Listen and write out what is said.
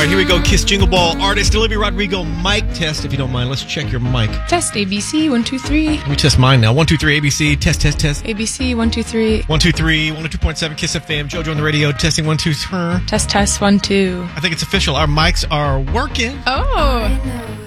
right, here we go. Kiss Jingle Ball artist Olivia Rodrigo. Mic test, if you don't mind. Let's check your mic. Test ABC 1 2 3. Let me test mine now. 1, 2, 3, ABC. Test. ABC 1 2 3. 1, 2, 3. 102.7 Kiss FM. JoJo on the radio. Testing 1, 2, 3. Test 1 2. I think it's official. Our mics are working. Oh.